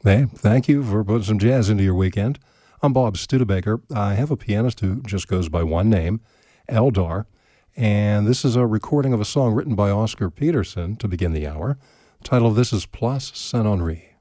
Hey, thank you for putting some jazz into your weekend. I'm Bob Studebaker. I have a pianist who just goes by one name, Eldar, and this is a recording of a song written by Oscar Peterson to begin the hour. The title of this is Place Saint-Henri.